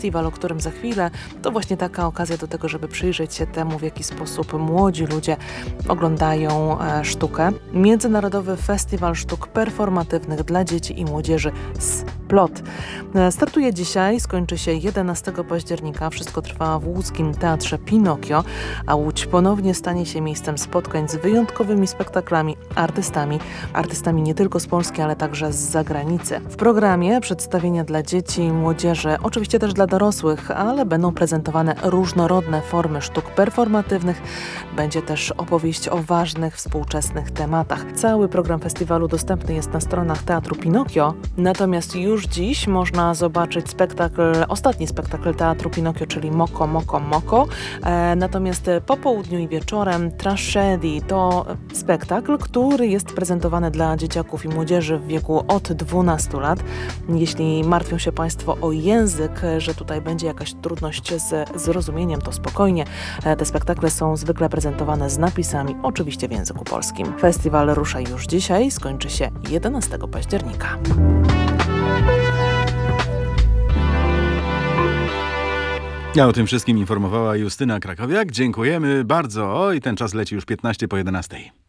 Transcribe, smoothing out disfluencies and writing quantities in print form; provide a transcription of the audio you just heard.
festiwal, o którym za chwilę, to właśnie taka okazja do tego, żeby przyjrzeć się temu, w jaki sposób młodzi ludzie oglądają sztukę. Międzynarodowy Festiwal Sztuk Performatywnych dla Dzieci i Młodzieży SPLOT. Startuje dzisiaj, skończy się 11 października. Wszystko trwa w łódzkim Teatrze Pinokio, a Łódź ponownie stanie się miejscem spotkań z wyjątkowymi spektaklami, artystami nie tylko z Polski, ale także z zagranicy. W programie przedstawienia dla dzieci i młodzieży, oczywiście też dla dorosłych, ale będą prezentowane różnorodne formy sztuk performatywnych. Będzie też opowieść o ważnych, współczesnych tematach. Cały program festiwalu dostępny jest na stronach Teatru Pinokio, natomiast już dziś można zobaczyć ostatni spektakl Teatru Pinokio, czyli Moko, Moko, Moko. Natomiast po południu i wieczorem Tragedy to spektakl, który jest prezentowany dla dzieciaków i młodzieży w wieku od 12 lat. Jeśli martwią się Państwo o język, że tutaj będzie jakaś trudność z zrozumieniem, to spokojnie. Te spektakle są zwykle prezentowane z napisami, oczywiście w języku polskim. Festiwal rusza już dzisiaj, skończy się 11 października. Ja o tym wszystkim informowała Justyna Krakowiak. Dziękujemy bardzo. I ten czas leci już 15 po 11.